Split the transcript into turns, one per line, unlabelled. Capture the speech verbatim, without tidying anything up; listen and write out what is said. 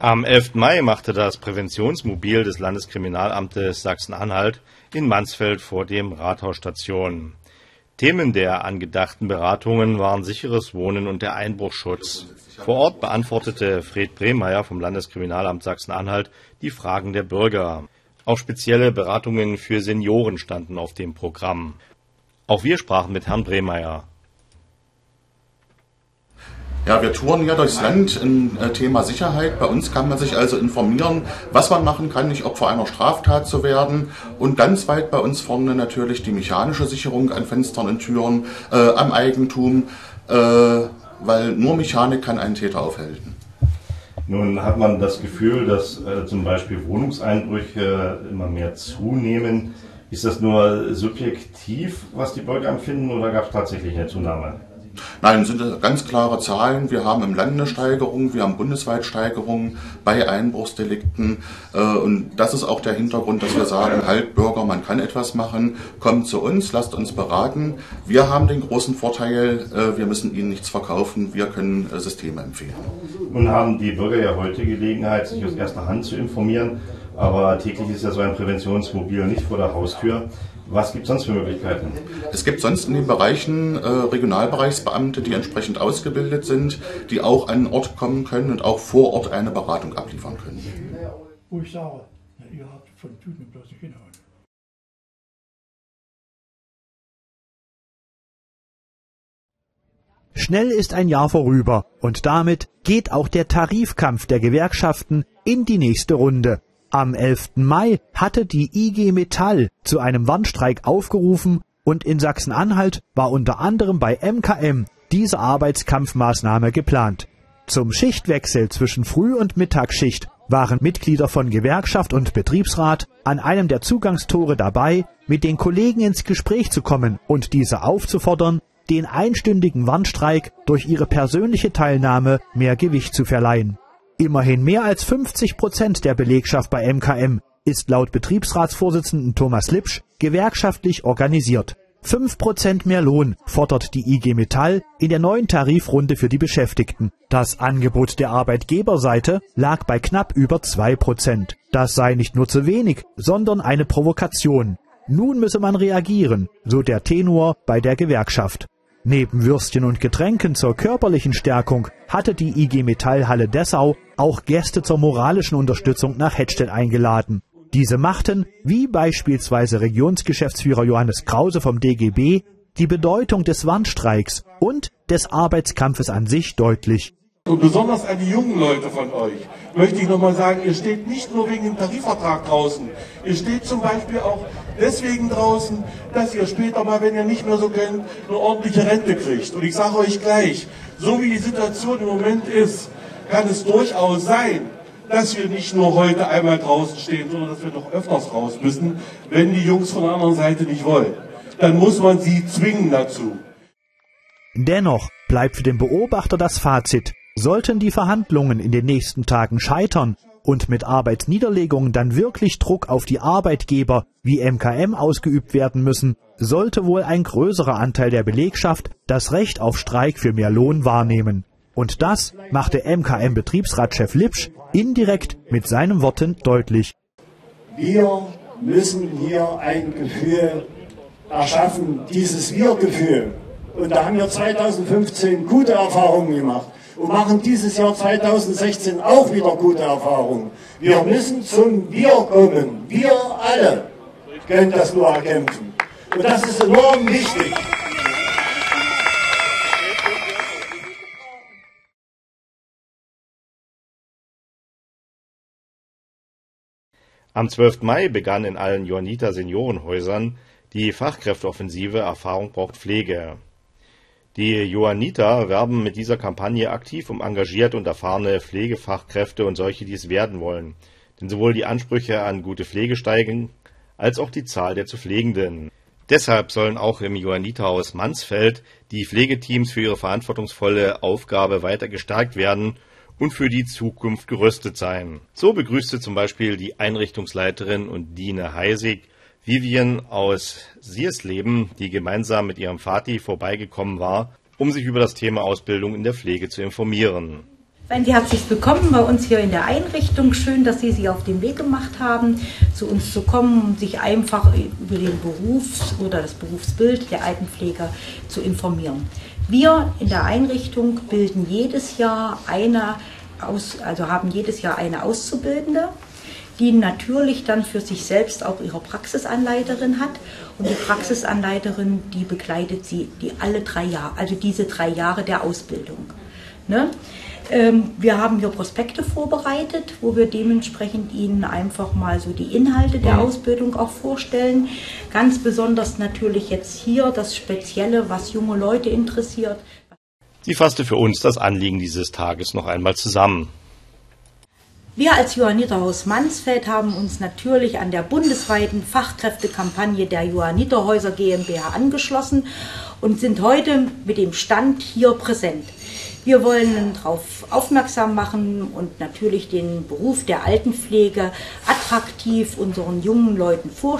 Am elften Mai machte das Präventionsmobil des Landeskriminalamtes Sachsen-Anhalt in Mansfeld vor dem Rathaus Station. Themen der angedachten Beratungen waren sicheres Wohnen und der Einbruchschutz. Vor Ort beantwortete Fred Brehmeier vom Landeskriminalamt Sachsen-Anhalt die Fragen der Bürger. Auch spezielle Beratungen für Senioren standen auf dem Programm. Auch wir sprachen mit Herrn Brehmeier.
Ja, wir touren ja durchs Land im äh, Thema Sicherheit. Bei uns kann man sich also informieren, was man machen kann, nicht Opfer einer Straftat zu werden. Und ganz weit bei uns vorne natürlich die mechanische Sicherung an Fenstern und Türen, äh, am Eigentum, äh, weil nur Mechanik kann einen Täter aufhalten.
Nun hat man das Gefühl, dass äh, zum Beispiel Wohnungseinbrüche immer mehr zunehmen. Ist das nur subjektiv, was die Bürger empfinden, oder gab es tatsächlich eine Zunahme?
Nein, sind ganz klare Zahlen. Wir haben im Land eine Steigerung, wir haben bundesweit Steigerungen bei Einbruchsdelikten. Und das ist auch der Hintergrund, dass wir sagen, halt Bürger, man kann etwas machen, kommt zu uns, lasst uns beraten. Wir haben den großen Vorteil, wir müssen Ihnen nichts verkaufen, wir können Systeme empfehlen.
Nun haben die Bürger ja heute Gelegenheit, sich aus erster Hand zu informieren, aber täglich ist ja so ein Präventionsmobil nicht vor der Haustür. Was gibt es sonst für Möglichkeiten?
Es gibt sonst in den Bereichen äh, Regionalbereichsbeamte, die entsprechend ausgebildet sind, die auch an den Ort kommen können und auch vor Ort eine Beratung abliefern können.
Wo ich sage, ihr habt von Tüten bloß nicht hinhauen.
Schnell ist ein Jahr vorüber und damit geht auch der Tarifkampf der Gewerkschaften in die nächste Runde. Am elften Mai hatte die I G Metall zu einem Warnstreik aufgerufen und in Sachsen-Anhalt war unter anderem bei M K M diese Arbeitskampfmaßnahme geplant. Zum Schichtwechsel zwischen Früh- und Mittagsschicht waren Mitglieder von Gewerkschaft und Betriebsrat an einem der Zugangstore dabei, mit den Kollegen ins Gespräch zu kommen und diese aufzufordern, den einstündigen Warnstreik durch ihre persönliche Teilnahme mehr Gewicht zu verleihen. Immerhin mehr als fünfzig Prozent der Belegschaft bei M K M ist laut Betriebsratsvorsitzenden Thomas Lipsch gewerkschaftlich organisiert. Fünf Prozent mehr Lohn fordert die I G Metall in der neuen Tarifrunde für die Beschäftigten. Das Angebot der Arbeitgeberseite lag bei knapp über zwei Prozent. Das sei nicht nur zu wenig, sondern eine Provokation. Nun müsse man reagieren, so der Tenor bei der Gewerkschaft. Neben Würstchen und Getränken zur körperlichen Stärkung hatte die I G Metall Halle Dessau auch Gäste zur moralischen Unterstützung nach Hettstedt eingeladen. Diese machten, wie beispielsweise Regionsgeschäftsführer Johannes Krause vom D G B, die Bedeutung des Warnstreiks und des Arbeitskampfes an sich deutlich.
Und besonders an die jungen Leute von euch möchte ich nochmal sagen, ihr steht nicht nur wegen dem Tarifvertrag draußen, ihr steht zum Beispiel auch deswegen draußen, dass ihr später mal, wenn ihr nicht mehr so könnt, eine ordentliche Rente kriegt. Und ich sage euch gleich, so wie die Situation im Moment ist, kann es durchaus sein, dass wir nicht nur heute einmal draußen stehen, sondern dass wir noch öfters raus müssen, wenn die Jungs von der anderen Seite nicht wollen. Dann muss man sie zwingen dazu.
Dennoch bleibt für den Beobachter das Fazit: Sollten die Verhandlungen in den nächsten Tagen scheitern und mit Arbeitsniederlegungen dann wirklich Druck auf die Arbeitgeber wie M K M ausgeübt werden müssen, sollte wohl ein größerer Anteil der Belegschaft das Recht auf Streik für mehr Lohn wahrnehmen. Und das machte M K M-Betriebsratschef Lipsch indirekt mit seinen Worten deutlich.
Wir müssen hier ein Gefühl erschaffen, dieses Wir-Gefühl. Und da haben wir zweitausendfünfzehn gute Erfahrungen gemacht. Und machen dieses Jahr zweitausendsechzehn auch wieder gute Erfahrungen. Wir müssen zum Wir kommen. Wir alle können das nur erkämpfen. Und das ist enorm wichtig.
Am zwölften Mai begann in allen Johanniter Seniorenhäusern die Fachkräfteoffensive Erfahrung braucht Pflege. Die Johanniter werben mit dieser Kampagne aktiv um engagierte und erfahrene Pflegefachkräfte und solche, die es werden wollen. Denn sowohl die Ansprüche an gute Pflege steigen, als auch die Zahl der zu Pflegenden. Deshalb sollen auch im Johanniterhaus Mansfeld die Pflegeteams für ihre verantwortungsvolle Aufgabe weiter gestärkt werden und für die Zukunft gerüstet sein. So begrüßte zum Beispiel die Einrichtungsleiterin und Dine Heisig Vivian aus Siersleben, die gemeinsam mit ihrem Vati vorbeigekommen war, um sich über das Thema Ausbildung in der Pflege zu informieren.
Seien Sie herzlich willkommen bei uns hier in der Einrichtung. Schön, dass Sie sich auf den Weg gemacht haben, zu uns zu kommen und sich einfach über den Beruf oder das Berufsbild der Altenpfleger zu informieren. Wir in der Einrichtung bilden jedes Jahr eine aus, also haben jedes Jahr eine Auszubildende, die natürlich dann für sich selbst auch ihre Praxisanleiterin hat. Und die Praxisanleiterin, die begleitet sie die alle drei Jahre, also diese drei Jahre der Ausbildung. Ne? Wir haben hier Prospekte vorbereitet, wo wir dementsprechend Ihnen einfach mal so die Inhalte der Ausbildung auch vorstellen. Ganz besonders natürlich jetzt hier das Spezielle, was junge Leute interessiert.
Sie fasste für uns das Anliegen dieses Tages noch einmal zusammen.
Wir als Johanniterhaus Mansfeld haben uns natürlich an der bundesweiten Fachkräftekampagne der Johanniterhäuser GmbH angeschlossen und sind heute mit dem Stand hier präsent. Wir wollen darauf aufmerksam machen und natürlich den Beruf der Altenpflege attraktiv unseren jungen Leuten vorstellen.